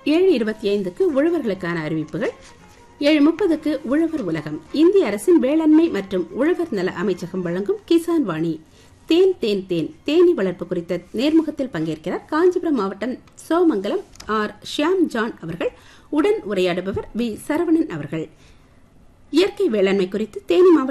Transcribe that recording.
7:25க்கு உழவர்களுக்கான அறிவிப்புகள், 7:30க்கு உழவர் உலகம், இந்திய அரசின் வேளாண்மை மற்றும் உழவர் நல அமைச்சகம் வழங்கும் கிசான் வாணி, தேன் தேன் தேன் தேனி வளர்ப்பு குறித்த நேர்முகத்தில் பங்கேற்கிறார் காஞ்சிபுரம் மாவட்டம் சோமங்கலம் ஆர் ஷியாம் ஜான் அவர்கள். உடன் உரையாடுபவர் வி சரவணன் அவர்கள். இயற்கை வேளாண்மை குறித்து தேனி மாவட்ட